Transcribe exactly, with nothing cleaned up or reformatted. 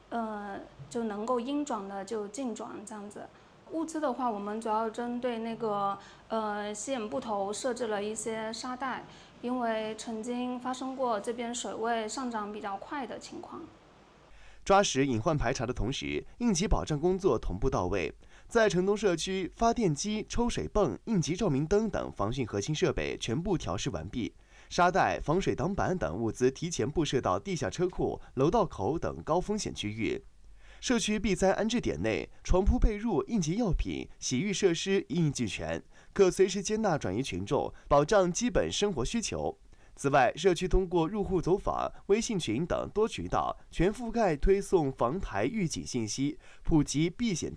呃，就能够阴转的就静转这样子。物资的话，我们主要针对那个呃西眼部头设置了一些沙袋，因为曾经发生过这边水位上涨比较快的情况。 抓实隐患排查的同时，应急保障工作同步到位。在城东社区，发电机、抽水泵、应急照明灯等防汛核心设备全部调试完毕，沙袋、防水挡板等物资提前布设到地下车库、楼道口等高风险区域。社区避灾安置点内，床铺被褥、应急药品、洗浴设施一应俱全，可随时接纳转移群众，保障基本生活需求。此外，社区通过入户走访、微信群等多渠道，全覆盖推送防台预警信息，普及避险